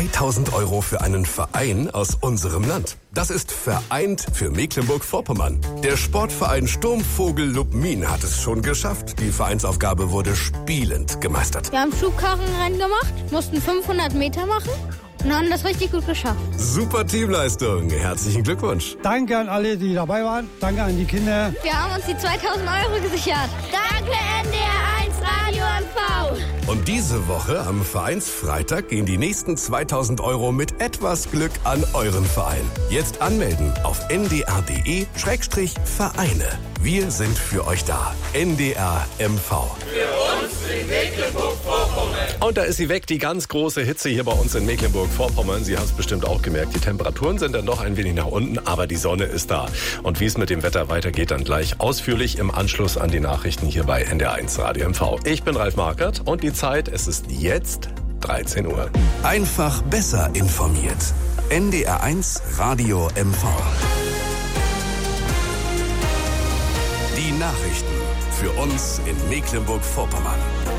2.000 € für einen Verein aus unserem Land. Das ist vereint für Mecklenburg-Vorpommern. Der Sportverein Sturmvogel Lubmin hat es schon geschafft. Die Vereinsaufgabe wurde spielend gemeistert. Wir haben Schubkarrenrennen gemacht, mussten 500 Meter machen und haben das richtig gut geschafft. Super Teamleistung. Herzlichen Glückwunsch. Danke an alle, die dabei waren. Danke an die Kinder. Wir haben uns die 2.000 € gesichert. Danke NDR 1 Radio MV. Und diese Woche am Vereinsfreitag gehen die nächsten 2.000 € mit etwas Glück an euren Verein. Jetzt anmelden auf ndr.de/Vereine. Wir sind für euch da. NDR MV. Für uns in Mecklenburg-Vorpommern. Und da ist sie weg, die ganz große Hitze hier bei uns in Mecklenburg-Vorpommern. Sie haben es bestimmt auch gemerkt, die Temperaturen sind dann noch ein wenig nach unten, aber die Sonne ist da. Und wie es mit dem Wetter weitergeht, dann gleich ausführlich im Anschluss an die Nachrichten hier bei NDR 1 Radio MV. Ich bin Ralf Markert und die Zeit, es ist jetzt 13 Uhr. Einfach besser informiert. NDR 1 Radio MV. Die Nachrichten für uns in Mecklenburg-Vorpommern.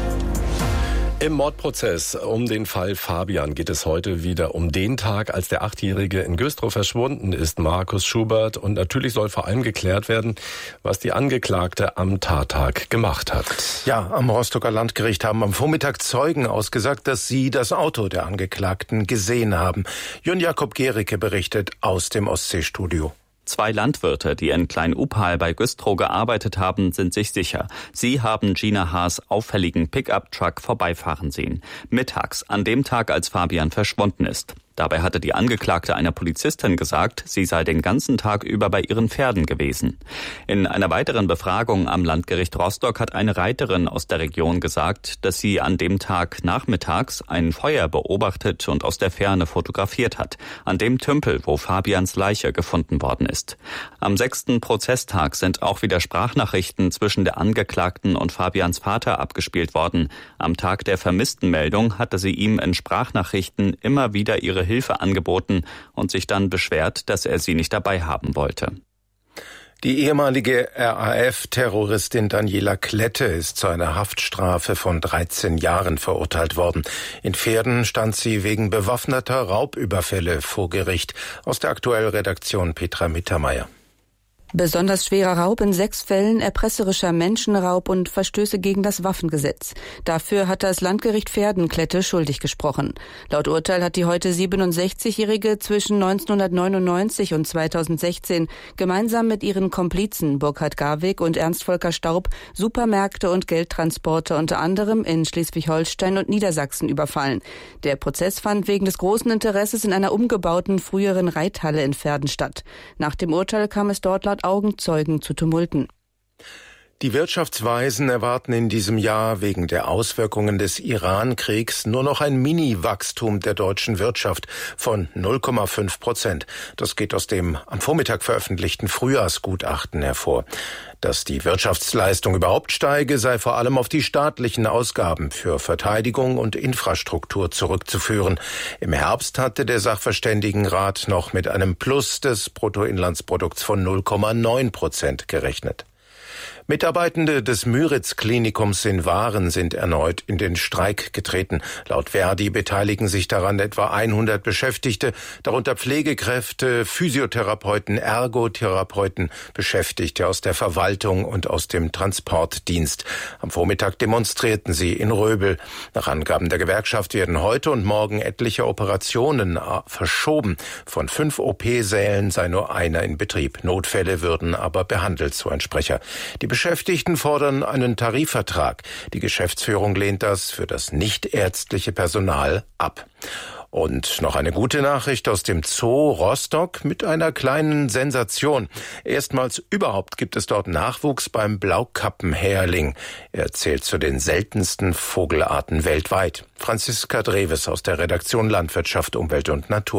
Im Mordprozess um den Fall Fabian geht es heute wieder um den Tag, als der 8-Jährige in Güstrow verschwunden ist, Markus Schubert. Und natürlich soll vor allem geklärt werden, was die Angeklagte am Tattag gemacht hat. Ja, am Rostocker Landgericht haben am Vormittag Zeugen ausgesagt, dass sie das Auto der Angeklagten gesehen haben. Jörn Jakob Gericke berichtet aus dem Ostseestudio. 2 Landwirte, die in Klein-Upal bei Güstrow gearbeitet haben, sind sich sicher. Sie haben Gina Haas' auffälligen Pickup-Truck vorbeifahren sehen. Mittags, an dem Tag, als Fabian verschwunden ist. Dabei hatte die Angeklagte einer Polizistin gesagt, sie sei den ganzen Tag über bei ihren Pferden gewesen. In einer weiteren Befragung am Landgericht Rostock hat eine Reiterin aus der Region gesagt, dass sie an dem Tag nachmittags ein Feuer beobachtet und aus der Ferne fotografiert hat, an dem Tümpel, wo Fabians Leiche gefunden worden ist. Am 6. Prozesstag sind auch wieder Sprachnachrichten zwischen der Angeklagten und Fabians Vater abgespielt worden. Am Tag der Vermisstenmeldung hatte sie ihm in Sprachnachrichten immer wieder ihre Hilfe angeboten und sich dann beschwert, dass er sie nicht dabei haben wollte. Die ehemalige RAF-Terroristin Daniela Klette ist zu einer Haftstrafe von 13 Jahren verurteilt worden. In Pferden stand sie wegen bewaffneter Raubüberfälle vor Gericht. Aus der Aktuellredaktion Petra Mittermeier. Besonders schwerer Raub in 6 Fällen, erpresserischer Menschenraub und Verstöße gegen das Waffengesetz. Dafür hat das Landgericht Pferden Klette schuldig gesprochen. Laut Urteil hat die heute 67-Jährige zwischen 1999 und 2016 gemeinsam mit ihren Komplizen Burkhard Garwig und Ernst Volker Staub Supermärkte und Geldtransporte unter anderem in Schleswig-Holstein und Niedersachsen überfallen. Der Prozess fand wegen des großen Interesses in einer umgebauten früheren Reithalle in Pferden statt. Nach dem Urteil kam es dort laut Augenzeugen zu Tumulten. Die Wirtschaftsweisen erwarten in diesem Jahr wegen der Auswirkungen des Iran-Kriegs nur noch ein Mini-Wachstum der deutschen Wirtschaft von 0,5%. Das geht aus dem am Vormittag veröffentlichten Frühjahrsgutachten hervor. Dass die Wirtschaftsleistung überhaupt steige, sei vor allem auf die staatlichen Ausgaben für Verteidigung und Infrastruktur zurückzuführen. Im Herbst hatte der Sachverständigenrat noch mit einem Plus des Bruttoinlandsprodukts von 0,9% gerechnet. Mitarbeitende des Müritz-Klinikums in Waren sind erneut in den Streik getreten. Laut Verdi beteiligen sich daran etwa 100 Beschäftigte, darunter Pflegekräfte, Physiotherapeuten, Ergotherapeuten, Beschäftigte aus der Verwaltung und aus dem Transportdienst. Am Vormittag demonstrierten sie in Röbel. Nach Angaben der Gewerkschaft werden heute und morgen etliche Operationen verschoben. Von 5 OP-Sälen sei nur einer in Betrieb. Notfälle würden aber behandelt, so ein Sprecher. Die Beschäftigten fordern einen Tarifvertrag. Die Geschäftsführung lehnt das für das nichtärztliche Personal ab. Und noch eine gute Nachricht aus dem Zoo Rostock mit einer kleinen Sensation. Erstmals überhaupt gibt es dort Nachwuchs beim Blaukappenhäherling. Er zählt zu den seltensten Vogelarten weltweit. Franziska Dreves aus der Redaktion Landwirtschaft, Umwelt und Natur.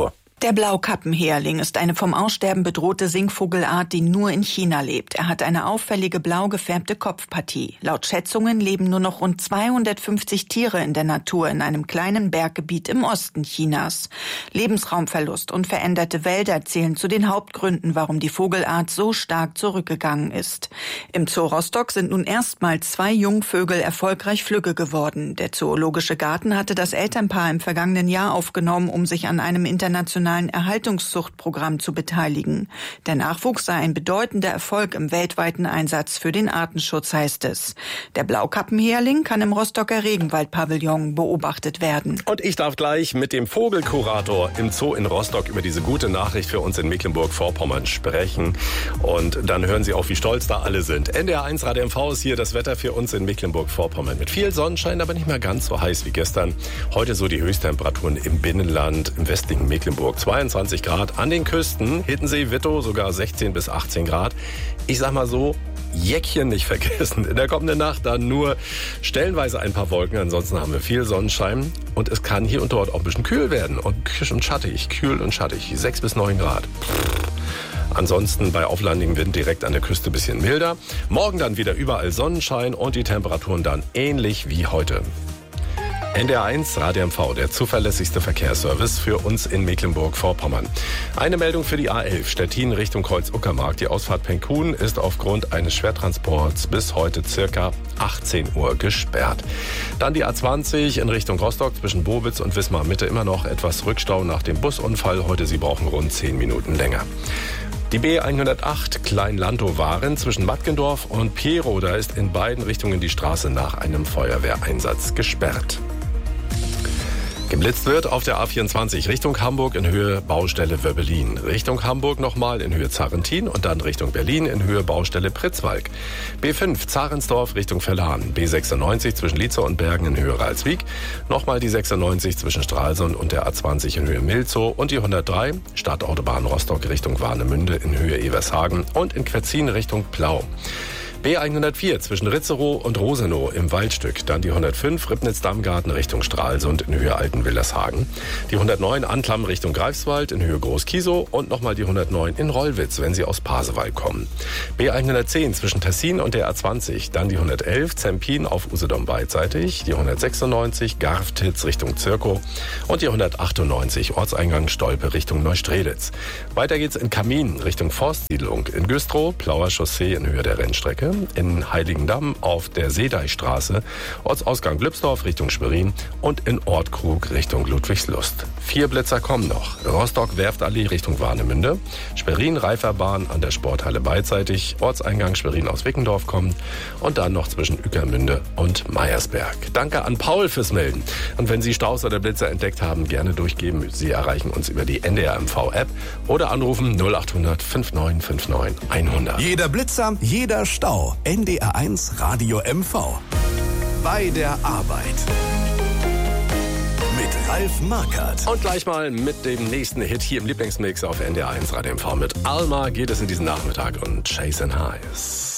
Der Blaukappenhäherling ist eine vom Aussterben bedrohte Singvogelart, die nur in China lebt. Er hat eine auffällige blau gefärbte Kopfpartie. Laut Schätzungen leben nur noch rund 250 Tiere in der Natur in einem kleinen Berggebiet im Osten Chinas. Lebensraumverlust und veränderte Wälder zählen zu den Hauptgründen, warum die Vogelart so stark zurückgegangen ist. Im Zoo Rostock sind nun erstmals 2 Jungvögel erfolgreich flügge geworden. Der Zoologische Garten hatte das Elternpaar im vergangenen Jahr aufgenommen, um sich an einem internationalen Erhaltungszuchtprogramm zu beteiligen. Der Nachwuchs sei ein bedeutender Erfolg im weltweiten Einsatz für den Artenschutz, heißt es. Der Blaukappenhäherling kann im Rostocker Regenwald-Pavillon beobachtet werden. Und ich darf gleich mit dem Vogelkurator im Zoo in Rostock über diese gute Nachricht für uns in Mecklenburg-Vorpommern sprechen. Und dann hören Sie auch, wie stolz da alle sind. NDR1 Radio MV ist hier das Wetter für uns in Mecklenburg-Vorpommern. Mit viel Sonnenschein, aber nicht mehr ganz so heiß wie gestern. Heute so die Höchsttemperaturen im Binnenland, im westlichen Mecklenburg. 22 Grad, an den Küsten, Hiddensee, Wittow sogar 16 bis 18 Grad. Ich sag mal so, Jäckchen nicht vergessen. In der kommenden Nacht dann nur stellenweise ein paar Wolken, ansonsten haben wir viel Sonnenschein. Und es kann hier und dort auch ein bisschen kühl werden und schattig, kühl und schattig, 6 bis 9 Grad. Ansonsten bei auflandigem Wind direkt an der Küste ein bisschen milder. Morgen dann wieder überall Sonnenschein und die Temperaturen dann ähnlich wie heute. NDR1 Radio MV, der zuverlässigste Verkehrsservice für uns in Mecklenburg-Vorpommern. Eine Meldung für die A11 Stettin Richtung Kreuz-Uckermark. Die Ausfahrt Penkhuhn ist aufgrund eines Schwertransports bis heute circa 18 Uhr gesperrt. Dann die A20 in Richtung Rostock zwischen Bobitz und Wismar Mitte immer noch etwas Rückstau nach dem Busunfall. Heute Sie brauchen rund 10 Minuten länger. Die B108 Klein-Lantow-Waren zwischen Mattgendorf und Perow, da ist in beiden Richtungen die Straße nach einem Feuerwehreinsatz gesperrt. Geblitzt wird auf der A24 Richtung Hamburg in Höhe Baustelle Wöbbelin. Richtung Hamburg nochmal in Höhe Zarrentin und dann Richtung Berlin in Höhe Baustelle Pritzwalk. B5 Zarensdorf Richtung Verlan. B96 zwischen Lietzow und Bergen in Höhe Ralswiek. Nochmal die 96 zwischen Stralsund und der A20 in Höhe Milzow. Und die 103 Stadtautobahn Rostock Richtung Warnemünde in Höhe Evershagen und in Quetzin Richtung Plau. B104 zwischen Ritzerow und Rosenow im Waldstück. Dann die 105 Ribnitz-Dammgarten Richtung Stralsund in Höhe Altenwillershagen. Die 109 Anklam Richtung Greifswald in Höhe Groß-Kiesow. Und nochmal die 109 in Rollwitz, wenn Sie aus Pasewalk kommen. B110 zwischen Tessin und der A20. Dann die 111 Zempin auf Usedom beidseitig. Die 196 Garftitz Richtung Zirkow. Und die 198 Ortseingang Stolpe Richtung Neustreditz. Weiter geht's in Kamin Richtung Forstsiedlung. In Güstrow, Plauer Chaussee in Höhe der Rennstrecke. In Heiligendamm auf der Seedeichstraße, Ortsausgang Glübsdorf Richtung Schwerin und in Ortkrug Richtung Ludwigslust. 4 Blitzer kommen noch. Rostock Werftallee Richtung Warnemünde, Schwerin Reiferbahn an der Sporthalle beidseitig, Ortseingang Schwerin aus Wickendorf kommen und dann noch zwischen Ueckermünde und Meiersberg. Danke an Paul fürs Melden. Und wenn Sie Staus oder Blitzer entdeckt haben, gerne durchgeben. Sie erreichen uns über die NDR MV App oder anrufen 0800 5959 100. Jeder Blitzer, jeder Stau. NDR1 Radio MV. Bei der Arbeit. Mit Ralf Markert. Und gleich mal mit dem nächsten Hit hier im Lieblingsmix auf NDR1 Radio MV. Mit Alma geht es in diesen Nachmittag und Chasing Highs.